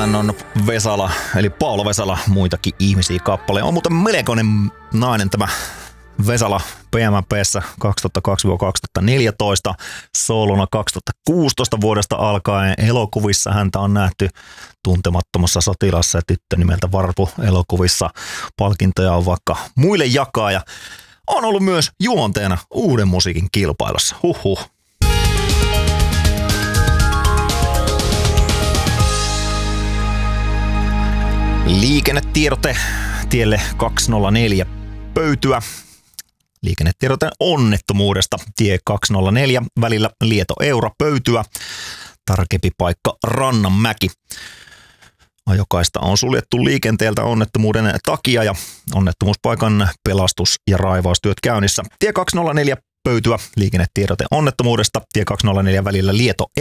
Tän on Vesala, eli Paula Vesala, muitakin ihmisiä kappaleja. On muuten melkoinen nainen tämä Vesala PMP:ssä 2002-2014, soolona 2016 vuodesta alkaen. Elokuvissa häntä on nähty Tuntemattomassa sotilassa ja Tyttö nimeltä Varpu elokuvissa. Palkintoja on vaikka muille jakaa ja on ollut myös juonteena Uuden musiikin kilpailussa. Huhhuh. Liikennetiedote tielle 204 pöytyä. Liikennetiedote onnettomuudesta tie 204 välillä Lieto-Eura pöytyä. Tarkempi paikka Rannanmäki. Ajokaista on suljettu liikenteeltä onnettomuuden takia ja onnettomuuspaikan pelastus- ja raivaustyöt käynnissä. Tie 204 pöytyä. Liikennetiedote onnettomuudesta tie 204 välillä Lieto